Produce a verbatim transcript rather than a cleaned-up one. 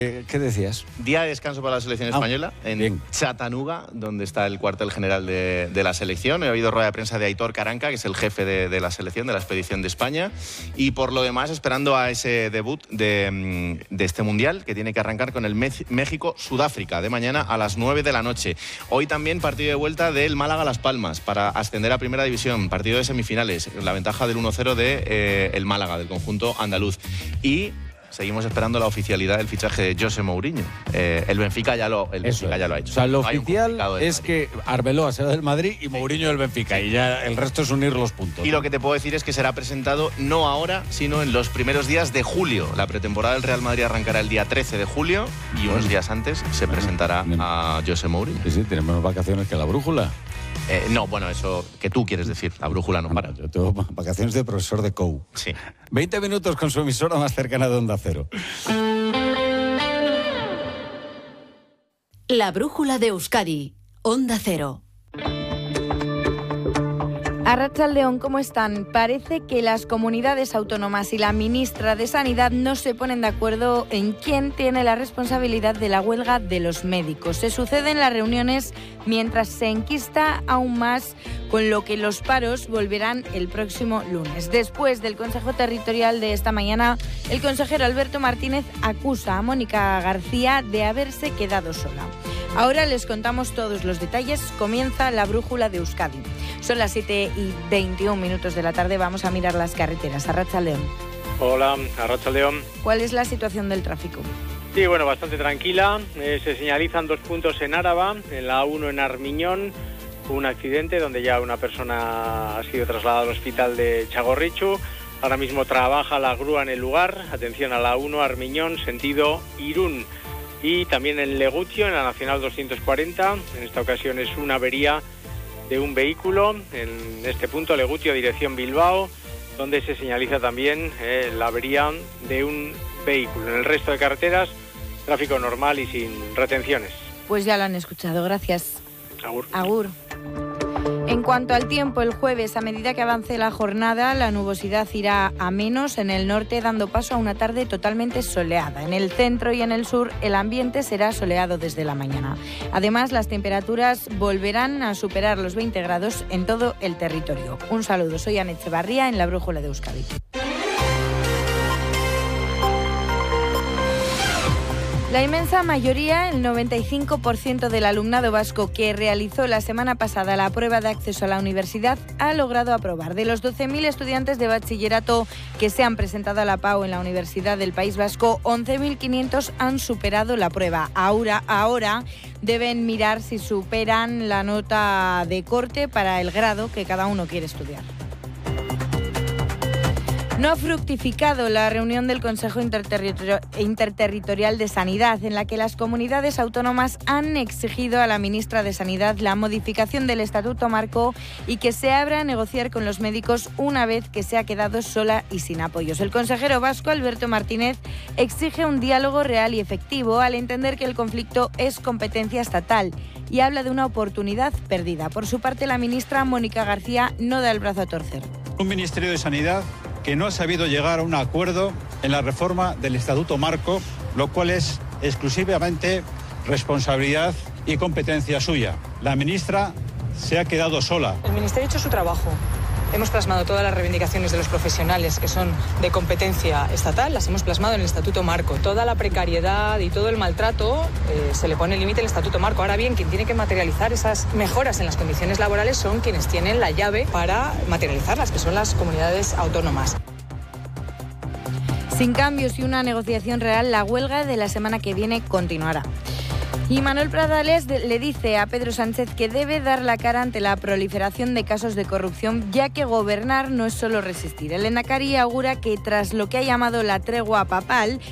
¿Qué decías? Día de descanso para la selección ah, española en bien. Chattanooga, donde está el cuartel general de, de la selección. He oído rueda de prensa de Aitor Caranca, que es el jefe de, de la selección, de la expedición de España. Y por lo demás, esperando a ese debut de, de este Mundial, que tiene que arrancar con el México-Sudáfrica, de mañana a las nueve de la noche. Hoy también partido de vuelta del Málaga-Las Palmas, para ascender a Primera División. Partido de semifinales, la ventaja del uno cero de eh, el Málaga, del conjunto andaluz. Y seguimos esperando la oficialidad del fichaje de José Mourinho. Eh, el Benfica ya lo, el Benfica ya lo ha hecho. O sea, lo no oficial es que Arbeloa será del Madrid y Mourinho del Benfica. Y ya el resto es unir los puntos. Y ¿no? Lo que te puedo decir es que será presentado no ahora, sino en los primeros días de julio. La pretemporada del Real Madrid arrancará el día trece de julio y unos días antes se presentará a José Mourinho. Sí, sí, tiene menos vacaciones que la brújula. Eh, no, bueno, eso que tú quieres decir. La brújula no para. Yo tengo vacaciones de profesor de C O U. Sí. veinte minutos con su emisora más cercana de Onda Cero. La brújula de Euskadi, Onda Cero. Arratsaldeon, ¿cómo están? Parece que las comunidades autónomas y la ministra de Sanidad no se ponen de acuerdo en quién tiene la responsabilidad de la huelga de los médicos. Se suceden las reuniones mientras se enquista aún más, con lo que los paros volverán el próximo lunes. Después del Consejo Territorial de esta mañana, el consejero Alberto Martínez acusa a Mónica García de haberse quedado sola. Ahora les contamos todos los detalles. Comienza la brújula de Euskadi. Son las siete y veintiún minutos de la tarde. Vamos a mirar las carreteras. Arratsaldeon. Hola, Arratsaldeon. ¿Cuál es la situación del tráfico? Sí, bueno, bastante tranquila. Eh, se señalizan dos puntos en Áraba, en la A uno en Armiñón. Un accidente donde ya una persona ha sido trasladada al hospital de Txagorritxu. Ahora mismo trabaja la grúa en el lugar. Atención a la A uno Armiñón, sentido Irún. Y también en Legutio, en la Nacional doscientos cuarenta. En esta ocasión es una avería de un vehículo. En este punto, Legutio, dirección Bilbao, donde se señaliza también eh, la avería de un vehículo. En el resto de carreteras, tráfico normal y sin retenciones. Pues ya lo han escuchado. Gracias. Agur. Agur. En cuanto al tiempo, el jueves, a medida que avance la jornada, la nubosidad irá a menos en el norte, dando paso a una tarde totalmente soleada. En el centro y en el sur, el ambiente será soleado desde la mañana. Además, las temperaturas volverán a superar los veinte grados en todo el territorio. Un saludo, soy Ana Echevarría en la Brújula de Euskadi. La inmensa mayoría, el noventa y cinco por ciento del alumnado vasco que realizó la semana pasada la prueba de acceso a la universidad, ha logrado aprobar. De los doce mil estudiantes de bachillerato que se han presentado a la PAU en la Universidad del País Vasco, once mil quinientos han superado la prueba. Ahora, ahora deben mirar si superan la nota de corte para el grado que cada uno quiere estudiar. No ha fructificado la reunión del Consejo Interterritori- Interterritorial de Sanidad, en la que las comunidades autónomas han exigido a la ministra de Sanidad la modificación del Estatuto Marco y que se abra a negociar con los médicos una vez que se ha quedado sola y sin apoyos. El consejero vasco, Alberto Martínez, exige un diálogo real y efectivo al entender que el conflicto es competencia estatal y habla de una oportunidad perdida. Por su parte, la ministra Mónica García no da el brazo a torcer. Un Ministerio de Sanidad que no ha sabido llegar a un acuerdo en la reforma del Estatuto Marco, lo cual es exclusivamente responsabilidad y competencia suya. La ministra se ha quedado sola. El Ministerio ha hecho su trabajo. Hemos plasmado todas las reivindicaciones de los profesionales que son de competencia estatal, las hemos plasmado en el Estatuto Marco. Toda la precariedad y todo el maltrato eh, se le pone límite al Estatuto Marco. Ahora bien, quien tiene que materializar esas mejoras en las condiciones laborales son quienes tienen la llave para materializarlas, que son las comunidades autónomas. Sin cambios y una negociación real, la huelga de la semana que viene continuará. Y Manuel Pradales le dice a Pedro Sánchez que debe dar la cara ante la proliferación de casos de corrupción, ya que gobernar no es solo resistir. El Lehendakari augura que tras lo que ha llamado la tregua papal,